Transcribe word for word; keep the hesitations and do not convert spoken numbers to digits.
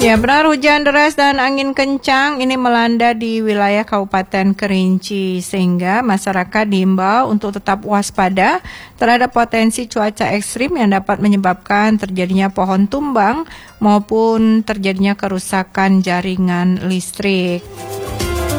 Ya, benar, hujan deras dan angin kencang ini melanda di wilayah Kabupaten Kerinci, sehingga masyarakat diimbau untuk tetap waspada terhadap potensi cuaca ekstrim yang dapat menyebabkan terjadinya pohon tumbang maupun terjadinya kerusakan jaringan listrik.